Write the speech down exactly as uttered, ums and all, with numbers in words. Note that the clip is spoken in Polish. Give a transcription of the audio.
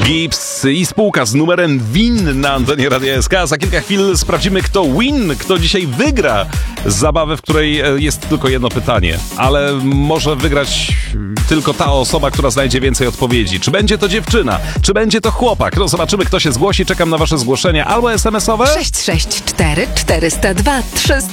Gibbs i spółka z numerem Win na antenie Radia S K. Za kilka chwil sprawdzimy, kto win, kto dzisiaj wygra zabawę, w której jest tylko jedno pytanie. Ale może wygrać tylko ta osoba, która znajdzie więcej odpowiedzi. Czy będzie to dziewczyna? Czy będzie to chłopak? No zobaczymy, kto się zgłosi. Czekam na wasze zgłoszenia albo es em esowe. sześć sześć cztery cztery zero dwa trzy